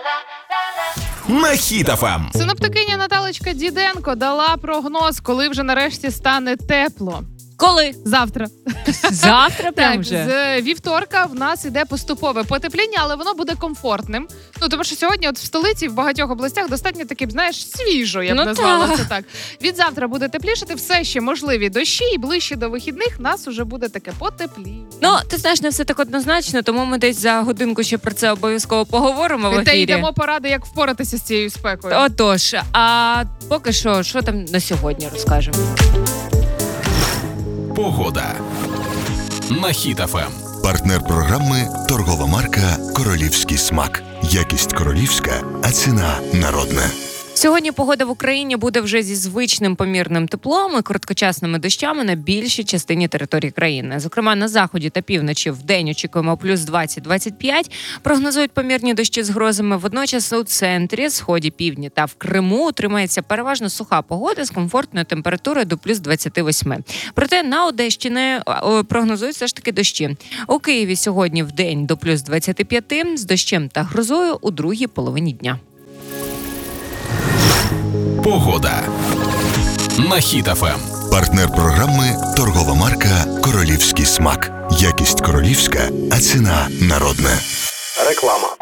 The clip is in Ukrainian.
На Хіт ФМ. Синоптикиня Наталочка Діденко дала прогноз, коли вже нарешті стане тепло. Коли? Завтра. Завтра прям Так, вже? з вівторка в нас іде поступове потепління, але воно буде комфортним. Ну, тому що сьогодні от в столиці, в багатьох областях достатньо таким, знаєш, свіжо, я б назвала це так. Від завтра буде теплішати, все ще можливі дощі, і ближче до вихідних нас уже буде таке потепління. Ну, ти знаєш, не все так однозначно, тому ми десь за годинку ще про це обов'язково поговоримо в Та ефірі. йдемо поради, як впоратися з цією спекою. Отож, а поки що там на сьогодні розкажемо. Погода. На Хіт ФМ. Партнер програми «Торгова марка «Королівський смак». Якість королівська, а ціна народна. Сьогодні погода в Україні буде вже зі звичним помірним теплом і короткочасними дощами на більшій частині території країни. Зокрема, на заході та півночі вдень очікуємо плюс 20-25. Прогнозують помірні дощі з грозами. Водночас у центрі, сході, півдні та в Криму утримається переважно суха погода з комфортною температурою до плюс 28. Проте на Одещині прогнозують все ж таки дощі. У Києві сьогодні вдень до плюс 25 з дощем та грозою у другій половині дня. Погода. На Хіт ФМ. Партнер програми «Торгова марка «Королівський смак». Якість королівська, а ціна народна. Реклама.